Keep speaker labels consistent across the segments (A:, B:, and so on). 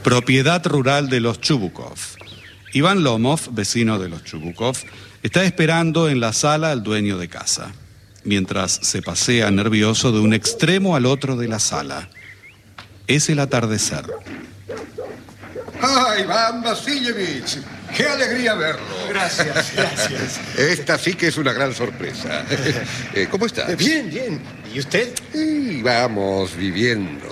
A: propiedad rural de los Chubukov. Iván Lomov, vecino de los Chubukov, está esperando en la sala al dueño de casa, mientras se pasea nervioso de un extremo al otro de la sala. Es el atardecer.
B: ¡Ah, Iván Vasilievich! ¡Qué alegría verlo!
C: Gracias, gracias.
B: Esta sí que es una gran sorpresa. ¿Cómo está?
C: Bien, bien. ¿Y usted?
B: Sí, vamos viviendo.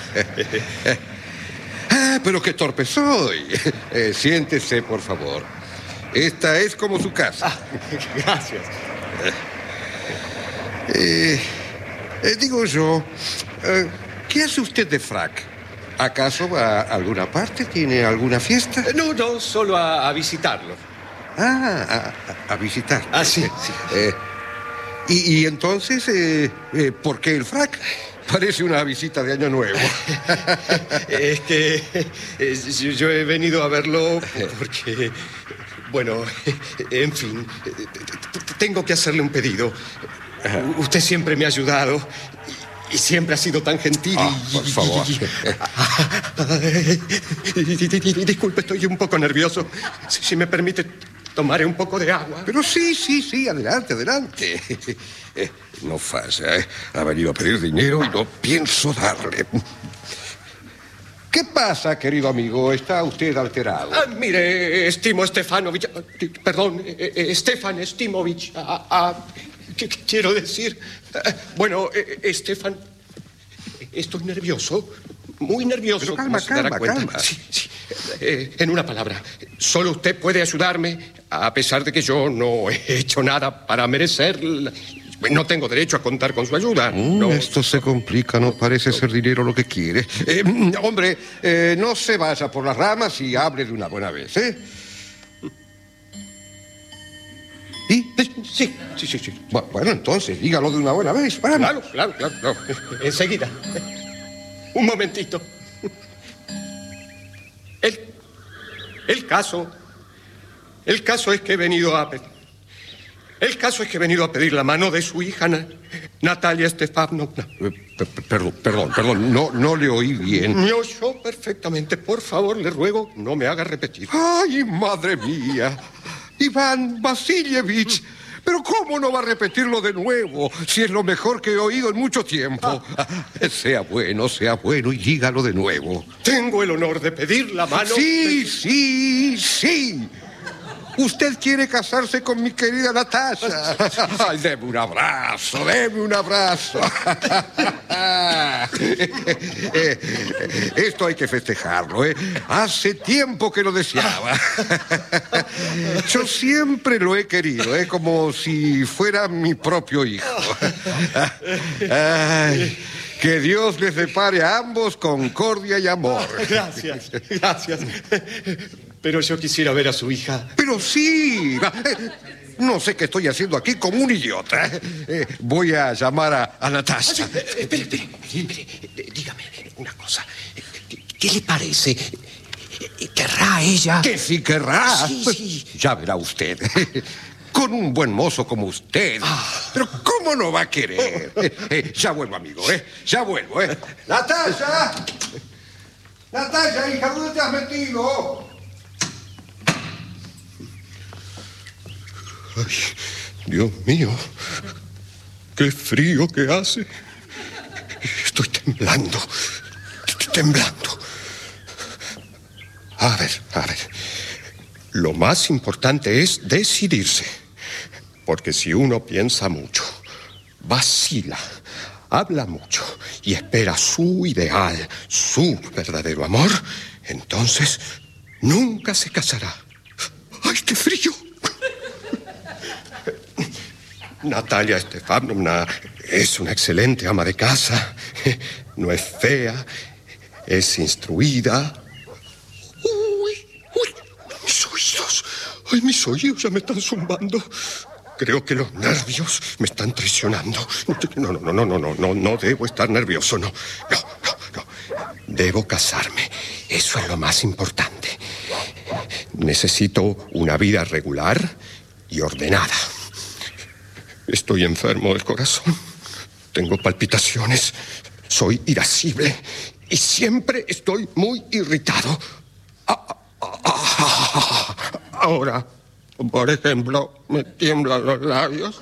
B: Pero qué torpe soy. Siéntese, por favor. Esta es como su casa.
C: Gracias.
B: Digo yo, ¿qué hace usted de frac? ¿Acaso va a alguna parte? ¿Tiene alguna fiesta?
C: No, solo a visitarlo.
B: A visitar.
C: Sí.
B: Y entonces, ¿por qué el frac? Parece una visita de Año Nuevo.
C: Es que yo he venido a verlo porque... Bueno, en fin, tengo que hacerle un pedido. Usted siempre me ha ayudado y siempre ha sido tan gentil.
B: Por favor.
C: Disculpe, estoy un poco nervioso. Si me permite, tomaré un poco de agua.
B: Pero sí, adelante. No falla, ha venido a pedir dinero y no pienso darle. ¿Qué pasa, querido amigo? ¿Está usted alterado?
C: Mire, Stefan Estimovich. ¿Qué quiero decir? Bueno, Stefan, estoy nervioso, muy nervioso.
B: Pero
C: como se dará cuenta.
B: calma.
C: Sí. En una palabra, solo usted puede ayudarme, a pesar de que yo no he hecho nada para merecer... No tengo derecho a contar con su ayuda. No.
B: Esto se complica, no parece ser dinero lo que quiere. Hombre, no se vaya por las ramas y hable de una buena vez, ¿eh? ¿Y?
C: Sí.
B: Bueno, entonces, dígalo de una buena vez. Vamos.
C: Claro. Enseguida. Un momentito. El caso es que he venido a pedir la mano de su hija, Natalia Stefanovna.
B: Perdón, no le oí bien.
C: Me oyó perfectamente. Por favor, le ruego, no me haga repetir.
B: ¡Ay, madre mía! Iván Vasilievich, pero ¿cómo no va a repetirlo de nuevo si es lo mejor que he oído en mucho tiempo? Sea bueno y dígalo de nuevo.
C: Tengo el honor de pedir la mano...
B: Sí. Usted quiere casarse con mi querida Natasha. Ay, deme un abrazo. Esto hay que festejarlo, ¿eh? Hace tiempo que lo deseaba. Yo siempre lo he querido, ¿eh? Como si fuera mi propio hijo. Ay, que Dios les depare a ambos concordia y amor.
C: Gracias. Pero yo quisiera ver a su hija.
B: Pero sí. No sé qué estoy haciendo aquí como un idiota. Voy a llamar a Natasha.
C: Espere. Dígame una cosa. ¿Qué le parece? ¿Querrá ella?
B: ¿Que sí querrá?
C: Sí.
B: Ya verá usted. Con un buen mozo como usted. Pero ¿cómo no va a querer? Ya vuelvo, amigo, ¿eh? Ya vuelvo, ¿eh? ¡Natasha! ¡Natasha, hija, dónde te has metido!
C: Ay, Dios mío, qué frío que hace. Estoy temblando. A ver. Lo más importante es decidirse. Porque si uno piensa mucho, vacila, habla mucho y espera su ideal, su verdadero amor, entonces nunca se casará. ¡Ay, qué frío! Natalia Stefanovna es una excelente ama de casa. No es fea, es instruida. ¡Uy! Mis oídos ya me están zumbando. Creo que los nervios me están traicionando. No debo estar nervioso, no. Debo casarme. Eso es lo más importante. Necesito una vida regular y ordenada. Estoy enfermo del corazón. Tengo palpitaciones. Soy irascible y siempre estoy muy irritado. Ahora, por ejemplo, me tiemblan los labios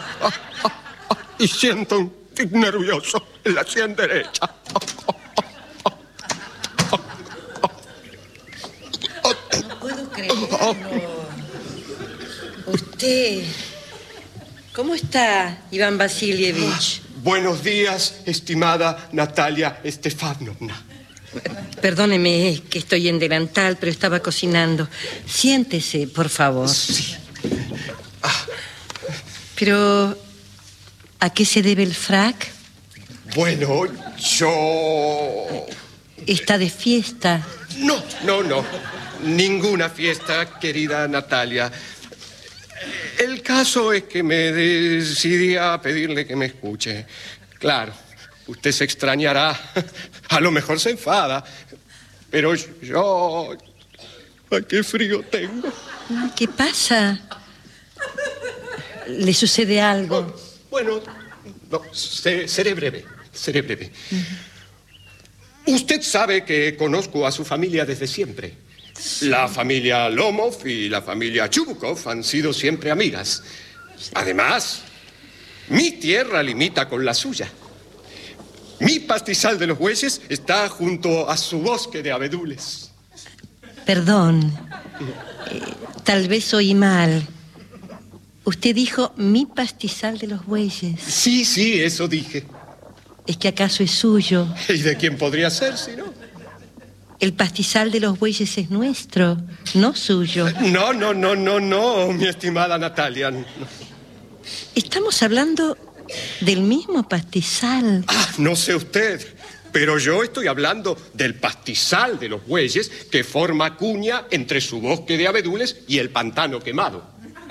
C: y siento un tic nervioso en la sien derecha.
D: No puedo creerlo. Usted... ¿Cómo está, Iván Vasilievich?
C: Buenos días, estimada Natalia Estefanovna.
D: Perdóneme que estoy en delantal, pero estaba cocinando. Siéntese, por favor.
C: Sí.
D: Pero, ¿a qué se debe el frac?
C: Bueno, yo...
D: Está de fiesta.
C: No. Ninguna fiesta, querida Natalia. El caso es que me decidí a pedirle que me escuche. Claro, usted se extrañará, a lo mejor se enfada, pero yo... ¡Ay, qué frío tengo!
D: ¿Qué pasa? ¿Le sucede algo?
C: Bueno, no, seré breve. Usted sabe que conozco a su familia desde siempre. La familia Lomov y la familia Chubukov han sido siempre amigas. Además, mi tierra limita con la suya. Mi pastizal de los bueyes está junto a su bosque de abedules.
D: Perdón, tal vez oí mal. Usted dijo mi pastizal de los bueyes.
C: Sí, eso dije.
D: ¿Es que acaso es suyo?
C: ¿Y de quién podría ser si no?
D: El pastizal de los bueyes es nuestro, no suyo.
C: No, mi estimada Natalia. No.
D: Estamos hablando del mismo pastizal.
C: No sé usted, pero yo estoy hablando del pastizal de los bueyes que forma cuña entre su bosque de abedules y el pantano quemado.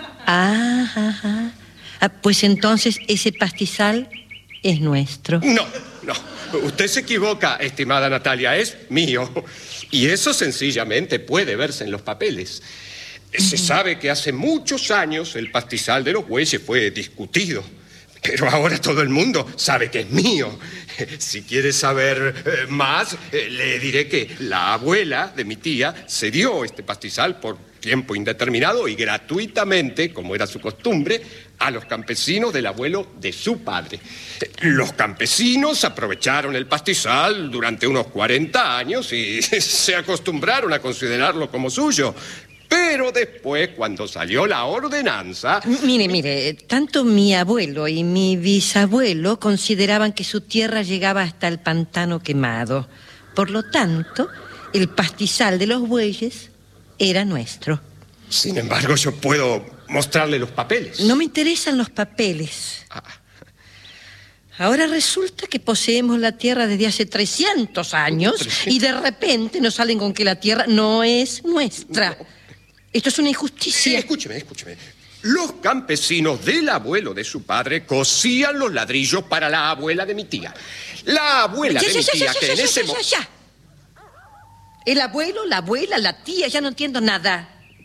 D: Pues entonces ese pastizal es nuestro.
C: No. Usted se equivoca, estimada Natalia, es mío. Y eso sencillamente puede verse en los papeles. Se sabe que hace muchos años el pastizal de los bueyes fue discutido. Pero ahora todo el mundo sabe que es mío. Si quiere saber más, le diré que la abuela de mi tía cedió este pastizal por tiempo indeterminado y gratuitamente, como era su costumbre, a los campesinos del abuelo de su padre. Los campesinos aprovecharon el pastizal durante unos 40 años y se acostumbraron a considerarlo como suyo. Pero después, cuando salió la ordenanza...
D: Mire, tanto mi abuelo y mi bisabuelo consideraban que su tierra llegaba hasta el pantano quemado. Por lo tanto, el pastizal de los bueyes era nuestro.
C: Sin embargo, yo puedo mostrarle los papeles.
D: No me interesan los papeles. Ahora resulta que poseemos la tierra desde hace 300 años y de repente nos salen con que la tierra no es nuestra. No. Esto es una injusticia.
C: Escúcheme. Los campesinos del abuelo de su padre cosían los ladrillos para la abuela de mi tía. La abuela de mi tía que en ese momento...
D: Ya. El abuelo, la abuela, la tía, ya no entiendo nada.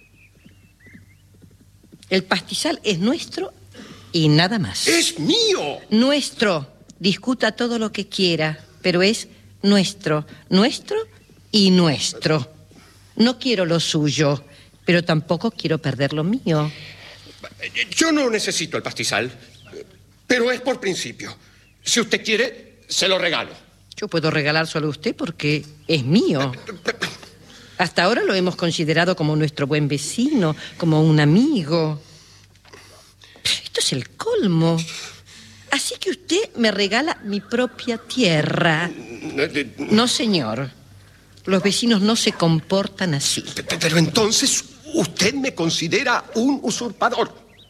D: El pastizal es nuestro y nada más.
C: ¡Es mío!
D: Nuestro. Discuta todo lo que quiera, pero es nuestro y nuestro. No quiero lo suyo, pero tampoco quiero perder lo mío.
C: Yo no necesito el pastizal, pero es por principio. Si usted quiere, se lo regalo.
D: Yo puedo regalárselo a usted porque es mío. Hasta ahora lo hemos considerado como nuestro buen vecino, como un amigo. Esto es el colmo. Así que usted me regala mi propia tierra. No, señor. Los vecinos no se comportan así.
C: Pero entonces usted me considera un usurpador.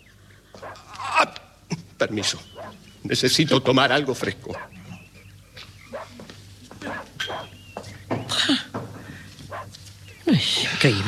C: Permiso. Necesito tomar algo fresco.
D: Es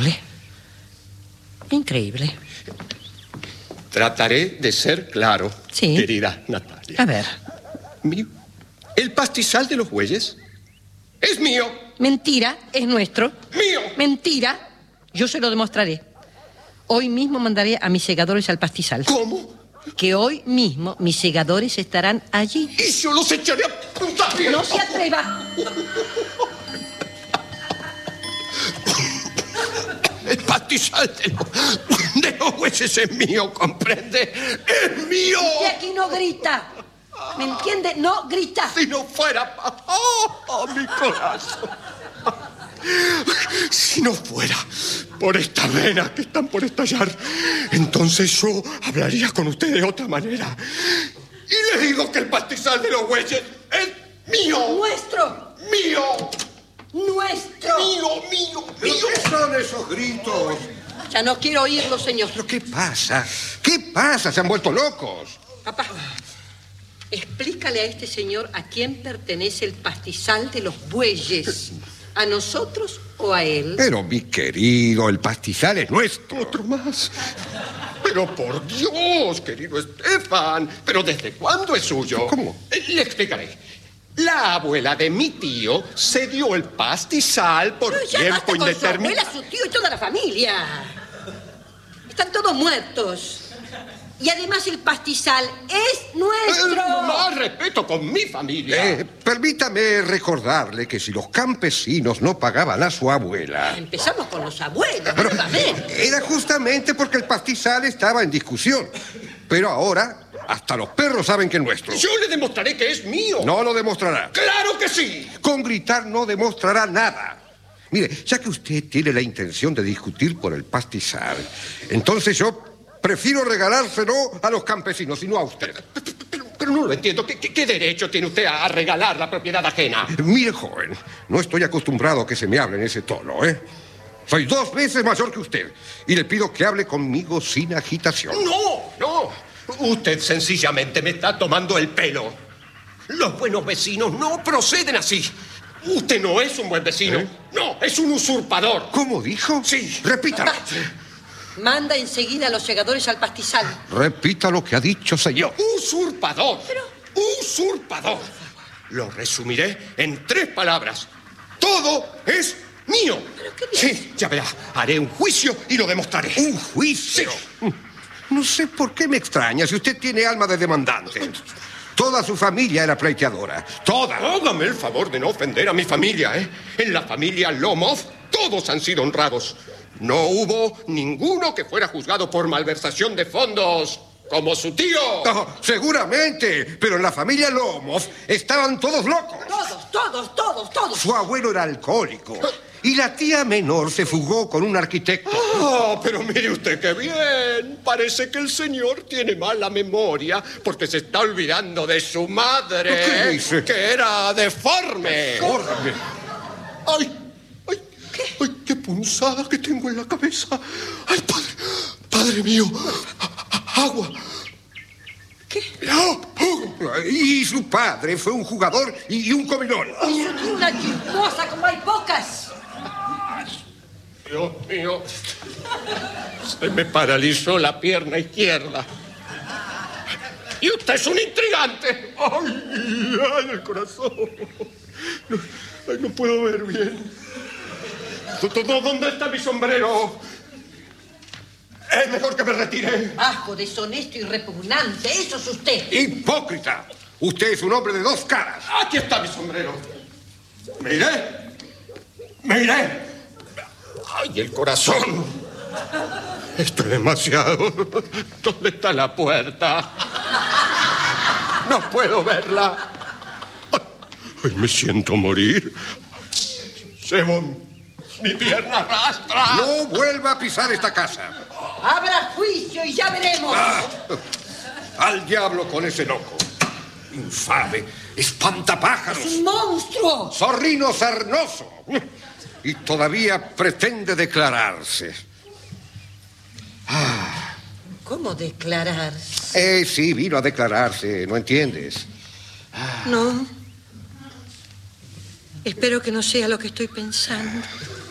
D: increíble.
C: Trataré de ser claro,
D: sí,
C: querida Natalia.
D: A ver.
C: Mío. El pastizal de los bueyes es mío.
D: Mentira, es nuestro.
C: Mío.
D: Mentira. Yo se lo demostraré. Hoy mismo mandaré a mis segadores al pastizal.
C: ¿Cómo?
D: que hoy mismo mis segadores estarán allí.
C: Y yo los echaré a puntapiés.
D: ¡No se atreva!
C: El pastizal de los bueyes es mío, ¿comprende? ¡Es mío!
D: Y aquí no grita. ¿Me entiende? No grita.
C: Si no fuera... mi corazón. Si no fuera por estas venas que están por estallar, entonces yo hablaría con usted de otra manera. Y le digo que el pastizal de los bueyes es mío.
D: ¡Nuestro!
C: ¡Mío!
D: ¡Nuestro!
C: ¡Mío!
B: ¿Pero qué son esos gritos?
D: Ya no quiero oírlo, señor.
B: ¿Pero qué pasa? ¿Qué pasa? ¿Se han vuelto locos?
D: Papá, explícale a este señor a quién pertenece el pastizal de los bueyes. ¿A nosotros o a él?
B: Pero, mi querido, el pastizal es nuestro.
C: Otro más. Pero por Dios, querido Estefan. ¿Pero desde cuándo es suyo?
B: ¿Cómo?
C: Le explicaré. La abuela de mi tío se dio el pastizal por
D: Pero ya
C: tiempo
D: basta con
C: indeterminado.
D: su abuela, su tío y toda la familia. Están todos muertos. Y además el pastizal es nuestro.
C: Más respeto con mi familia.
B: Permítame recordarle que si los campesinos no pagaban a su abuela...
D: Empezamos con los abuelos,
B: Pero
D: nuevamente.
B: era justamente porque el pastizal estaba en discusión. Pero ahora, hasta los perros saben que es nuestro.
C: Yo le demostraré que es mío.
B: No lo demostrará.
C: ¡Claro que sí!
B: Con gritar no demostrará nada. Mire, ya que usted tiene la intención de discutir por el pastizal, entonces yo prefiero regalárselo a los campesinos y no a usted.
C: Pero no lo entiendo. ¿Qué derecho tiene usted a regalar la propiedad ajena?
B: Mire, joven, no estoy acostumbrado a que se me hable en ese tono, ¿eh? Soy 2 veces mayor que usted y le pido que hable conmigo sin agitación.
C: No. Usted sencillamente me está tomando el pelo. Los buenos vecinos no proceden así. Usted no es un buen vecino. No, es un usurpador.
B: ¿Cómo dijo?
C: Sí.
B: Repítalo.
D: Manda enseguida a los segadores al pastizal.
B: Repita lo que ha dicho, señor.
C: Usurpador. Usurpador. Lo resumiré en 3 palabras. Todo es mío. Sí, ya verá. Haré un juicio y lo demostraré.
B: ¿Un juicio?
C: Sí.
B: No sé por qué me extraña si usted tiene alma de demandante. Toda su familia era pleiteadora. Toda.
C: Hágame el favor de no ofender a mi familia, ¿eh? En la familia Lomov todos han sido honrados. No hubo ninguno que fuera juzgado por malversación de fondos, como su tío.
B: Oh, seguramente, pero en la familia Lomov estaban todos locos.
D: Todos.
B: Su abuelo era alcohólico y la tía menor se fugó con un arquitecto.
C: Oh, pero mire usted qué bien. Parece que el señor tiene mala memoria porque se está olvidando de su madre.
B: ¿Qué dice?
C: Que era deforme.
B: ¡Órale!
C: ¡Ay! ¡Qué punzada que tengo en la cabeza! ¡Ay, padre mío! ¡Agua!
D: ¿Qué?
C: ¡No!
B: Y su padre fue un jugador y un comilón.
D: Una chismosa como hay pocas.
C: Dios mío, se me paralizó la pierna izquierda. Y usted es un intrigante. ¡Ay, el corazón! No puedo ver bien. ¿Dónde está mi sombrero? Es mejor que me retire.
D: Bajo, deshonesto y repugnante. Eso es usted.
B: ¡Hipócrita! Usted es un hombre de 2 caras.
C: Aquí está mi sombrero. Mire. ¡Ay, el corazón! Esto es demasiado. ¿Dónde está la puerta? No puedo verla. Ay, me siento morir. Llevo mi pierna arrastra.
B: No vuelva a pisar esta casa.
D: Abra juicio y ya veremos.
B: Al diablo con ese loco. Infame, espantapájaros.
D: ¡Es un monstruo!
B: Zorrino sarnoso. Y todavía pretende declararse.
D: ¿Cómo declararse?
B: Sí, vino a declararse, ¿no entiendes?
D: No. Espero que no sea lo que estoy pensando.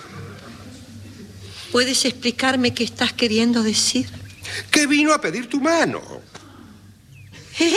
D: ¿Puedes explicarme qué estás queriendo decir?
B: Que vino a pedir tu mano.
D: ¿Eh?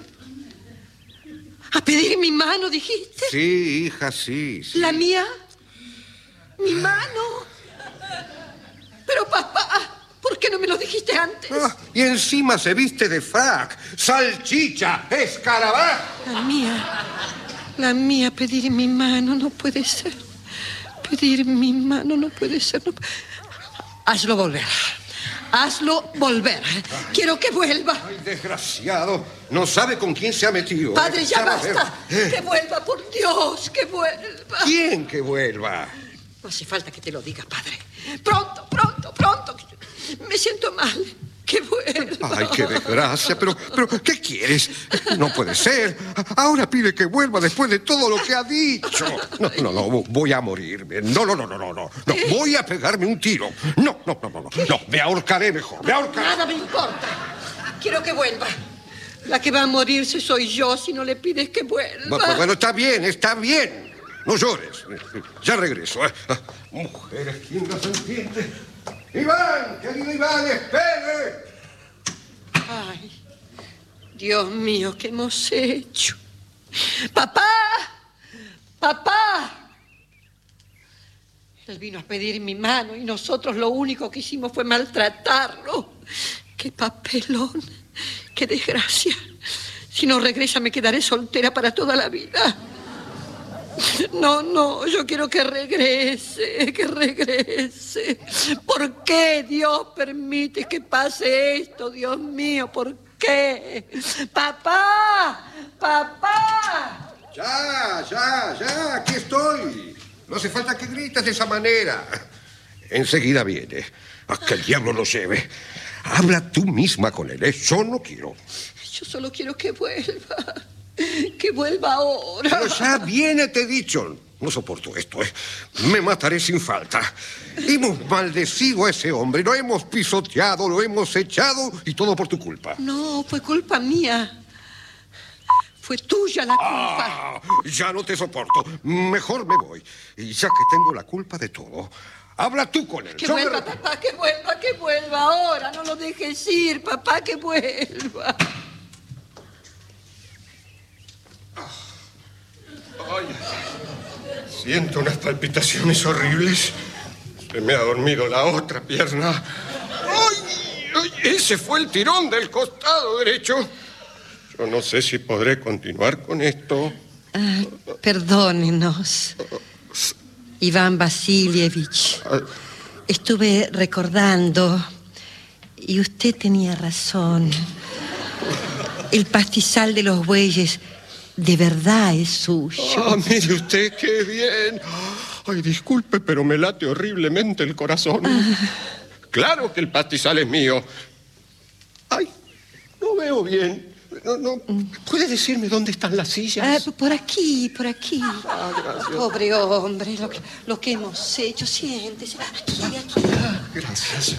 D: ¿A pedir mi mano, dijiste?
B: Sí, hija, sí.
D: ¿La mía? ¿Mi mano? Pero, papá, ¿Por qué no me lo dijiste antes?
B: Y encima se viste de frac, salchicha, escarabajo.
D: La mía, pedir mi mano, no puede ser. Pedir mi mano, no puede ser. No... Hazlo volver. Hazlo volver. Quiero que vuelva.
B: Ay, desgraciado. No sabe con quién se ha metido.
D: Padre, ya basta. Que vuelva, por Dios, que vuelva.
B: ¿Quién que vuelva?
D: No hace falta que te lo diga, padre. Pronto, pronto, pronto. Me siento mal. Que vuelva.
B: Ay, qué desgracia. Pero, ¿qué quieres? No puede ser. Ahora pide que vuelva después de todo lo que ha dicho. No, voy a morirme. No, voy a pegarme un tiro. No, me ahorcaré mejor. Me ahorcaré.
D: Nada me importa. Quiero que vuelva. La que va a morirse soy yo si no le pides que vuelva.
B: Bueno, está bien. No llores. Ya regreso. Mujeres, ¿quién las entiende? ¡Iván! ¡Querido Iván, espere!
D: Ay, Dios mío, ¿qué hemos hecho? ¡Papá! ¡Papá! Él vino a pedir mi mano y nosotros lo único que hicimos fue maltratarlo. ¡Qué papelón! ¡Qué desgracia! Si no regresa me quedaré soltera para toda la vida. No, yo quiero que regrese. ¿Por qué Dios permite que pase esto, Dios mío? ¿Por qué? ¡Papá!
B: Ya, aquí estoy. No hace falta que grites de esa manera. Enseguida viene. A que el diablo lo lleve. Habla tú misma con él, ¿eh? Yo no quiero.
D: Yo solo quiero que vuelva. Que vuelva ahora.
B: Pero ya viene, te he dicho. No soporto esto, ¿eh? Me mataré sin falta. Hemos maldecido a ese hombre, lo hemos pisoteado, lo hemos echado y todo por tu culpa.
D: No, fue culpa mía. Fue tuya la culpa.
B: Ya no te soporto. Mejor me voy. Y ya que tengo la culpa de todo, habla tú con él.
D: Que vuelva, papá, que vuelva ahora. No lo dejes ir, papá, que vuelva.
C: Ay, siento unas palpitaciones horribles. Se me ha dormido la otra pierna. ¡Ay! Ese fue el tirón del costado derecho. Yo no sé si podré continuar con esto.
D: Perdónenos, Iván Vasilievich. Estuve recordando y usted tenía razón. El pastizal de los bueyes de verdad es suyo.
C: Mire usted, qué bien. Ay, disculpe, pero me late horriblemente el corazón. Claro que el pastizal es mío. Ay, no veo bien. No. ¿Puede decirme dónde están las sillas?
D: Por aquí.
C: Gracias.
D: Pobre hombre, lo que hemos hecho. Siéntese. Aquí.
C: Gracias.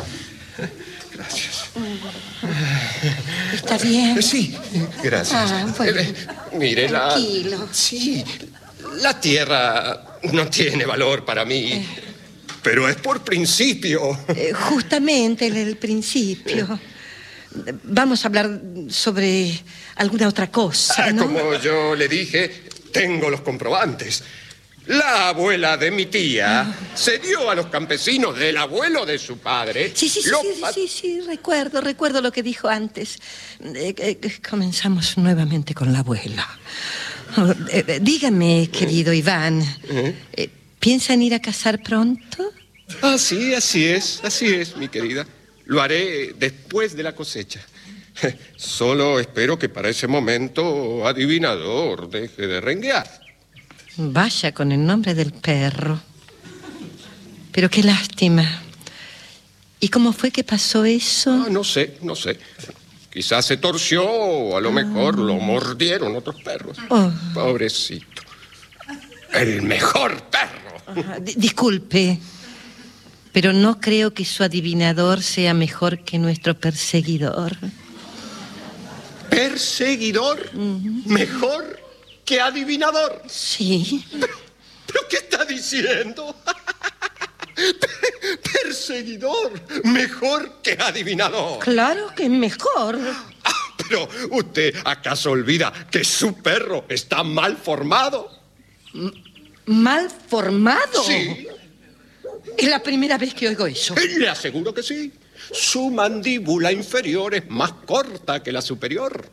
D: ¿Está bien?
C: Sí, gracias.
D: Bueno.
C: Mire,
D: tranquilo.
C: Sí, la tierra no tiene valor para mí, pero es por principio.
D: Justamente el principio. Vamos a hablar sobre alguna otra cosa, ¿no?
C: Como yo le dije, tengo los comprobantes. La abuela de mi tía se dio a los campesinos del abuelo de su padre.
D: Sí, recuerdo lo que dijo antes. Comenzamos nuevamente con la abuela. Dígame, querido Iván, ¿piensan ir a casar pronto?
C: Sí, así es, mi querida. Lo haré después de la cosecha. Solo espero que para ese momento Adivinador deje de renguear.
D: Vaya con el nombre del perro. Pero qué lástima. ¿Y cómo fue que pasó eso?
C: No sé. Quizás se torció o a lo mejor lo mordieron otros perros. Pobrecito. El mejor perro.
D: Disculpe, pero no creo que su adivinador sea mejor que nuestro perseguidor.
C: ¿Perseguidor? ¿Mejor que adivinador?
D: Sí.
C: ¿Pero qué está diciendo? Perseguidor, mejor que adivinador.
D: Claro que es mejor.
C: Pero usted acaso olvida que su perro está mal formado.
D: ¿Mal formado?
C: Sí.
D: Es la primera vez que oigo eso.
C: Le aseguro que sí. Su mandíbula inferior es más corta que la superior.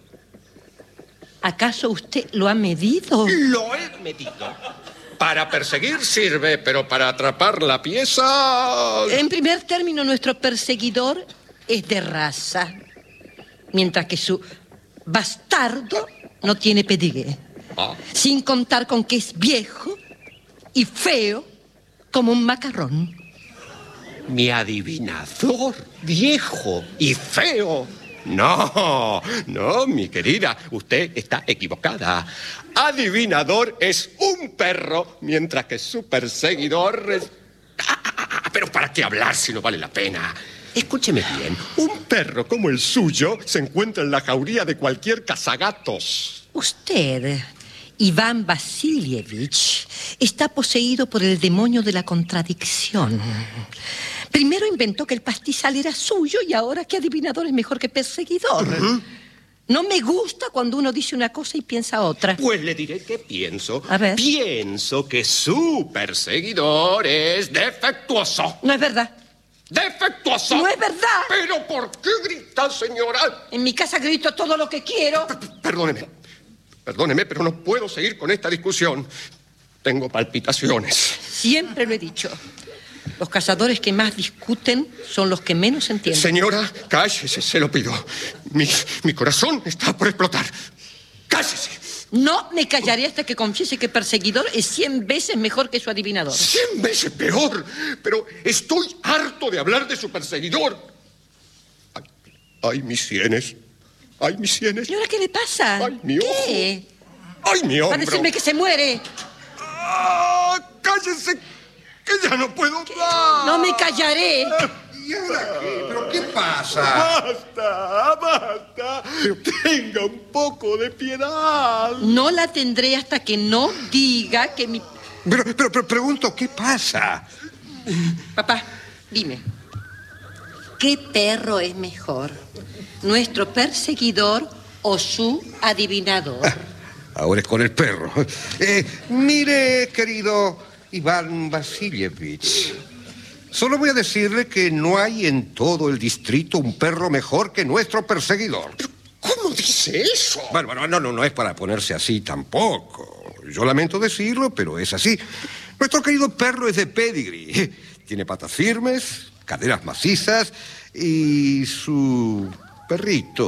D: ¿Acaso usted lo ha medido?
C: Lo he medido. Para perseguir sirve, pero para atrapar la pieza...
D: En primer término, nuestro perseguidor es de raza, mientras que su bastardo no tiene pedigree. Sin contar con que es viejo y feo como un macarrón.
C: Mi adivinador, viejo y feo. No, mi querida, usted está equivocada. Adivinador es un perro, mientras que su perseguidor es... Pero ¿para qué hablar si no vale la pena? Escúcheme bien, un perro como el suyo se encuentra en la jauría de cualquier cazagatos.
D: Usted, Iván Vasilievich, está poseído por el demonio de la contradicción. Primero inventó que el pastizal era suyo y ahora que adivinador es mejor que perseguidor. No me gusta cuando uno dice una cosa y piensa otra.
C: Pues le diré qué pienso.
D: A ver.
C: Pienso que su perseguidor es defectuoso.
D: No es verdad.
C: ¡Defectuoso!
D: No es verdad.
C: ¿Pero por qué grita, señora?
D: En mi casa grito todo lo que quiero.
C: Perdóneme, pero no puedo seguir con esta discusión. Tengo palpitaciones.
D: Siempre lo he dicho. Los cazadores que más discuten son los que menos entienden.
C: Señora, cállese, se lo pido. Mi corazón está por explotar. ¡Cállese!
D: No me callaré hasta que confiese que perseguidor es 100 veces mejor que su adivinador.
C: 100 veces peor. Pero estoy harto de hablar de su perseguidor. ¡Ay, mis sienes! ¡Ay, mis sienes!
D: ¿Y ahora qué le pasa?
C: ¡Ay, mi ojo!
D: ¿Qué?
C: ¡Ay, mi hombro!
D: Va a decirme que se muere.
C: ¡Cállese! ¡Que ya no puedo más!
D: No me callaré.
B: ¿Y ahora qué? ¿Pero qué pasa?
C: ¡Basta! Tenga un poco de piedad.
D: No la tendré hasta que no diga que mi...
B: Pero pregunto, ¿qué pasa?
D: Papá, dime. ¿Qué perro es mejor? ¿Nuestro perseguidor o su adivinador?
B: Ahora es con el perro. Mire, querido Iván Vasilievich, solo voy a decirle que no hay en todo el distrito un perro mejor que nuestro perseguidor.
C: ¿Cómo dice eso?
B: Bueno, no es para ponerse así tampoco. Yo lamento decirlo, pero es así. Nuestro querido perro es de pedigree. Tiene patas firmes, caderas macizas y su perrito.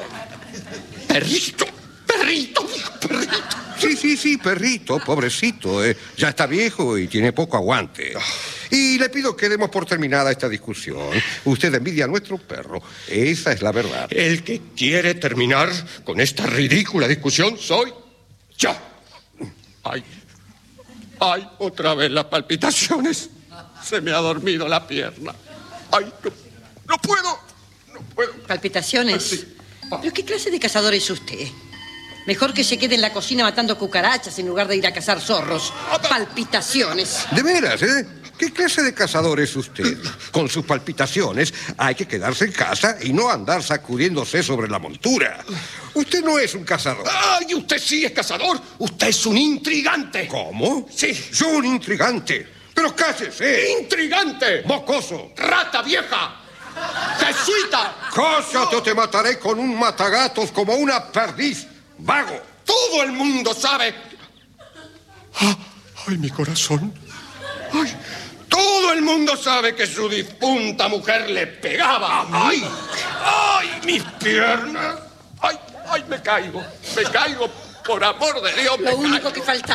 C: ¿Perrito?
B: Sí, perrito, pobrecito. Ya está viejo y tiene poco aguante. Y le pido que demos por terminada esta discusión. Usted envidia a nuestro perro. Esa es la verdad.
C: El que quiere terminar con esta ridícula discusión soy yo. Ay, otra vez las palpitaciones. Se me ha dormido la pierna. Ay, no puedo.
D: ¿Palpitaciones?
C: Sí.
D: ¿Pero qué clase de cazador es usted? Mejor que se quede en la cocina matando cucarachas en lugar de ir a cazar zorros. Palpitaciones.
B: ¿De veras, ¿Qué clase de cazador es usted? Con sus palpitaciones hay que quedarse en casa y no andar sacudiéndose sobre la montura. Usted no es un cazador.
C: ¡Ay, usted sí es cazador! ¡Usted es un intrigante!
B: ¿Cómo?
C: Sí.
B: Yo un intrigante. Pero cállese.
C: ¡Intrigante!
B: ¡Mocoso!
C: ¡Rata vieja! ¡Jesuita!
B: ¡Cállate o te mataré con un matagatos como una perdiz! ¡Vago!
C: Todo el mundo sabe. ¡Ay, mi corazón! ¡Ay! Todo el mundo sabe que su difunta mujer le pegaba. ¡Ay! ¡Mis piernas! ¡Ay, me caigo! ¡Me caigo! Por amor de Dios, me
D: Lo único
C: caigo.
D: que faltaba.